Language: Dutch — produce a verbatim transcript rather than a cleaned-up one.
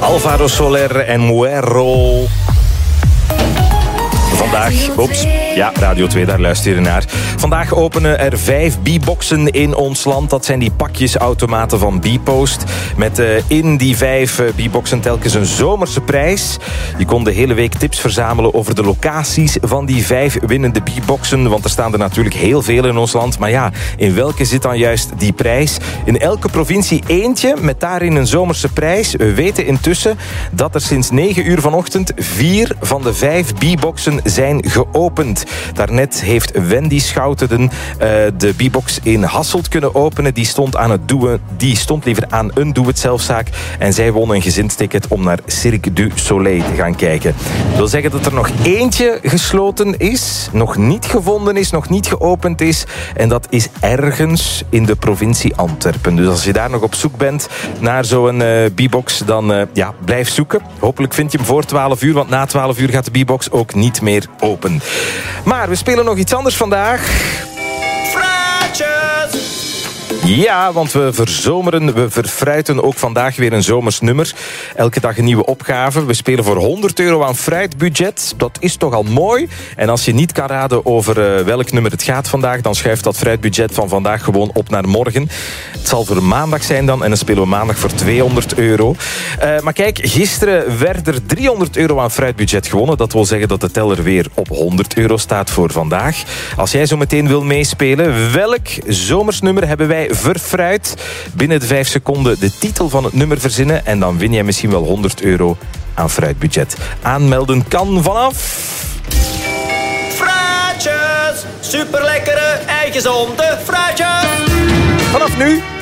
Alvaro Soler en Muero. Vandaag, oeps, ja, Radio twee, daar luister je naar. Vandaag openen er vijf B-boxen in ons land. Dat zijn die pakjesautomaten van B-Post. Met uh, in die vijf uh, B-boxen telkens een zomerse prijs. Je kon de hele week tips verzamelen over de locaties van die vijf winnende B-boxen. Want er staan er natuurlijk heel veel in ons land. Maar ja, in welke zit dan juist die prijs? In elke provincie eentje, met daarin een zomerse prijs. We weten intussen dat er sinds negen uur vanochtend vier van de vijf B-boxen zijn geopend. Daarnet heeft Wendy Schouteden uh, de B-box in Hasselt kunnen openen. Die stond, aan het doen, die stond liever aan een doe-het-zelfzaak. En zij won een gezinsticket om naar Cirque du Soleil te gaan kijken. Dat wil zeggen dat er nog eentje gesloten is, nog niet gevonden is, nog niet geopend is. En dat is ergens in de provincie Antwerpen. Dus als je daar nog op zoek bent naar zo'n uh, B-box, dan uh, ja, blijf zoeken. Hopelijk vind je hem voor twaalf uur, want na twaalf uur gaat de B-box ook niet meer open. Maar we spelen nog iets anders vandaag. Fruitjes! Ja, want we verzomeren, we verfruiten ook vandaag weer een zomers nummer. Elke dag een nieuwe opgave. We spelen voor honderd euro aan fruitbudget. Dat is toch al mooi. En als je niet kan raden over uh, welk nummer het gaat vandaag, dan schuift dat fruitbudget van vandaag gewoon op naar morgen. Het zal voor maandag zijn dan. En dan spelen we maandag voor tweehonderd euro. Uh, maar kijk, gisteren werd er driehonderd euro aan fruitbudget gewonnen. Dat wil zeggen dat de teller weer op honderd euro staat voor vandaag. Als jij zo meteen wil meespelen, welk zomersnummer hebben wij verfruit? Binnen de vijf seconden de titel van het nummer verzinnen. En dan win jij misschien wel honderd euro aan fruitbudget. Aanmelden kan vanaf... Fruitjes! Superlekkere, eigen gezonde fruitjes! Vanaf nu...